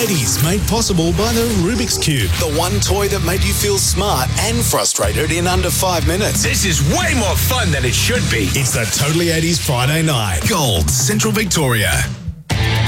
80s made possible by the Rubik's Cube. The one toy that made you feel smart and frustrated in under 5 minutes. This is way more fun than it should be. It's the Totally 80s Friday night. Gold, Central Victoria.